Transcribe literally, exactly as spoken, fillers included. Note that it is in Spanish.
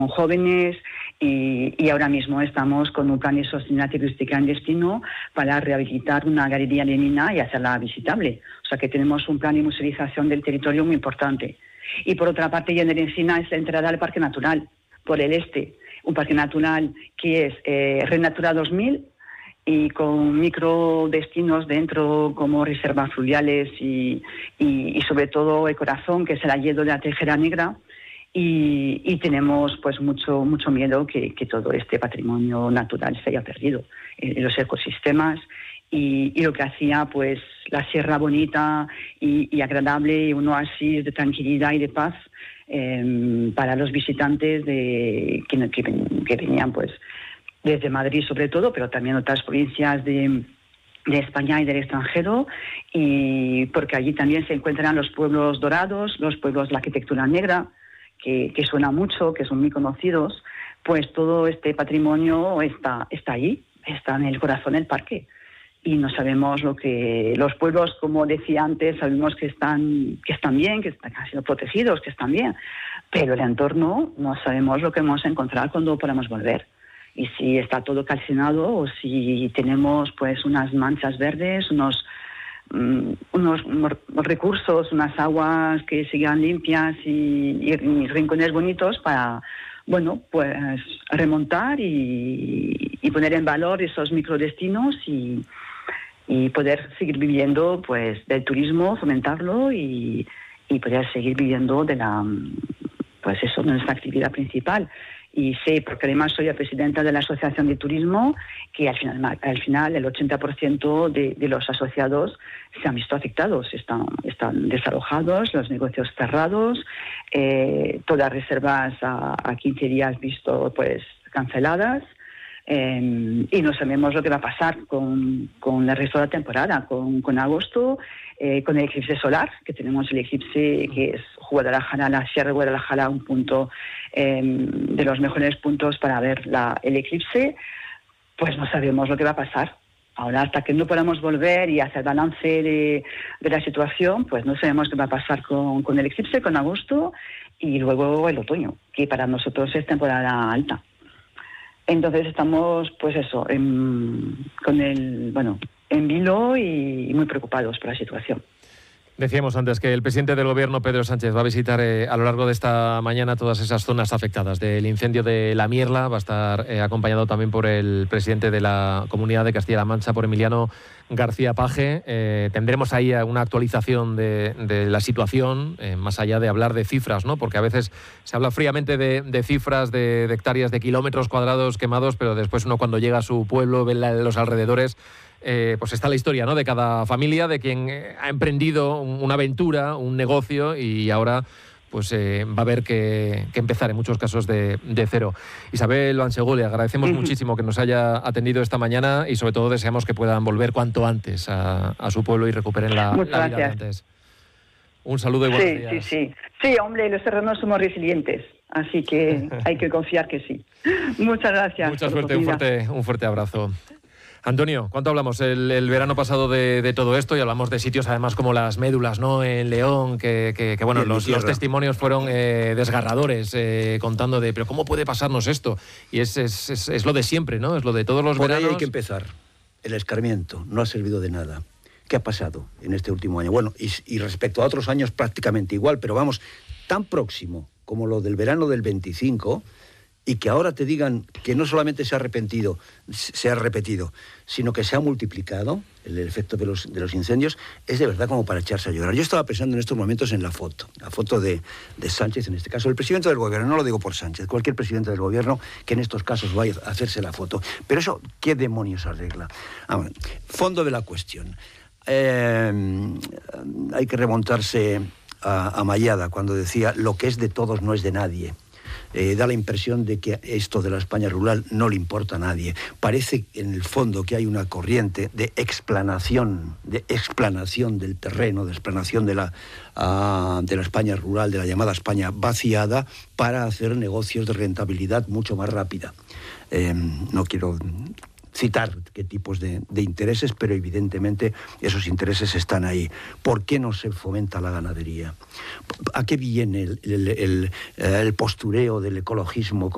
jóvenes y, y ahora mismo estamos con un plan de sostenibilidad turística en destino para rehabilitar una galería leonina y hacerla visitable. O sea que tenemos un plan de musealización del territorio muy importante. Y por otra parte, Llaner Encina es la entrada al Parque Natural, por el este. Un parque natural que es eh, Red Natura dos mil y con microdestinos dentro como reservas fluviales y, y, y sobre todo el corazón, que es el hayedo de la Tejera Negra. Y, y tenemos pues mucho mucho miedo que, que todo este patrimonio natural se haya perdido en los ecosistemas y, y lo que hacía pues la Sierra bonita y, y agradable y un oasis de tranquilidad y de paz eh, para los visitantes de que, que, que venían pues desde Madrid sobre todo, pero también otras provincias de de España y del extranjero, y porque allí también se encuentran los pueblos dorados, los pueblos de la arquitectura negra, Que, que suena mucho, que son muy conocidos, pues todo este patrimonio está, está ahí, está en el corazón del parque. Y no sabemos lo que... Los pueblos, como decía antes, sabemos que están, que están bien, que están siendo protegidos, que están bien, pero el entorno no sabemos lo que vamos a encontrar cuando podamos volver. Y si está todo calcinado o si tenemos pues unas manchas verdes, unos... Unos, unos recursos, unas aguas que sigan limpias y, y, y rincones bonitos para, bueno, pues remontar y, y poner en valor esos microdestinos y, y poder seguir viviendo pues del turismo, fomentarlo y, y poder seguir viviendo de la, pues eso, de nuestra actividad principal. Y sé, porque además soy la presidenta de la Asociación de Turismo, que al final, al final el ochenta por ciento de, de los asociados se han visto afectados, están, están desalojados, los negocios cerrados, eh, todas las reservas a, a quince días visto pues canceladas, eh, y no sabemos lo que va a pasar con, con el resto de la temporada, con, con agosto, eh, con el eclipse solar, que tenemos el eclipse que es Guadalajara, la Sierra de Guadalajara, un punto eh, de los mejores puntos para ver la, el eclipse, pues no sabemos lo que va a pasar. Ahora, hasta que no podamos volver y hacer balance de, de la situación, pues no sabemos qué va a pasar con, con el eclipse, con agosto y luego el otoño, que para nosotros es temporada alta. Entonces estamos, pues eso, en, con el, bueno, en vilo y, y muy preocupados por la situación. Decíamos antes que el presidente del Gobierno, Pedro Sánchez, va a visitar eh, a lo largo de esta mañana todas esas zonas afectadas del incendio de La Mierla. Va a estar eh, acompañado también por el presidente de la Comunidad de Castilla-La Mancha, por Emiliano García Paje. Eh, tendremos ahí una actualización de, de la situación, eh, más allá de hablar de cifras, ¿no? Porque a veces se habla fríamente de, de cifras, de, de hectáreas, de kilómetros cuadrados quemados, pero después uno cuando llega a su pueblo, ve la, los alrededores... Eh, pues está la historia, ¿no?, de cada familia, de quien eh, ha emprendido una aventura, un negocio y ahora pues eh, va a haber que, que empezar en muchos casos de, de cero. Isabel Bansegú, le agradecemos uh-huh. muchísimo que nos haya atendido esta mañana y sobre todo deseamos que puedan volver cuanto antes a, a su pueblo y recuperen la, la vida de antes. Un saludo y buenos sí, días. Sí, sí, sí. Hombre, los terrenos somos resilientes, así que hay que confiar que sí. Muchas gracias. Mucha suerte, un fuerte, un fuerte abrazo. Antonio, ¿cuánto hablamos el, el verano pasado de, de todo esto? Y hablamos de sitios además como las Médulas, ¿no?, en León, que, que, que bueno, los, los testimonios fueron eh, desgarradores, eh, contando de, pero ¿cómo puede pasarnos esto? Y es, es, es, es lo de siempre, ¿no? Es lo de todos los Por veranos. Ahí hay que empezar. El escarmiento no ha servido de nada. ¿Qué ha pasado en este último año? Bueno, y, y respecto a otros años prácticamente igual, pero vamos, tan próximo como lo del verano del veinticinco... y que ahora te digan que no solamente se ha arrepentido, se ha repetido, sino que se ha multiplicado el efecto de los, de los incendios, es de verdad como para echarse a llorar. Yo estaba pensando en estos momentos en la foto, la foto de, de Sánchez en este caso, el presidente del gobierno, no lo digo por Sánchez, cualquier presidente del gobierno que en estos casos vaya a hacerse la foto. Pero eso, ¿qué demonios arregla? Ah, bueno, fondo de la cuestión. Eh, hay que remontarse a, a Mayada cuando decía, lo que es de todos no es de nadie. Eh, da la impresión de que esto de la España rural no le importa a nadie. Parece en el fondo que hay una corriente de explanación, de explanación del terreno, de explanación de la, uh, de la España rural, de la llamada España vaciada, para hacer negocios de rentabilidad mucho más rápida. Eh, no quiero citar qué tipos de, de intereses, pero evidentemente esos intereses están ahí. ¿Por qué no se fomenta la ganadería? ¿A qué viene el, el, el, el postureo del ecologismo?